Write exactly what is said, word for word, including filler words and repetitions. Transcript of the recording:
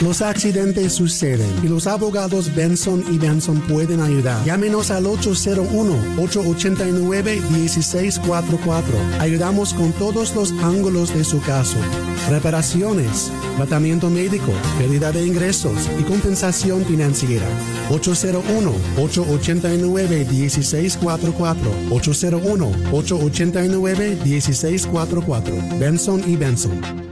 Los accidentes suceden y los abogados Benson y Benson pueden ayudar. Llámenos al ocho cero uno, ocho ocho nueve, uno seis cuatro cuatro. Ayudamos con todos los ángulos de su caso. Reparaciones, tratamiento médico, pérdida de ingresos y compensación financiera. ocho cero uno, ocho ocho nueve, uno seis cuatro cuatro. ocho cero uno, ocho ocho nueve, uno seis cuatro cuatro. Benson y Benson.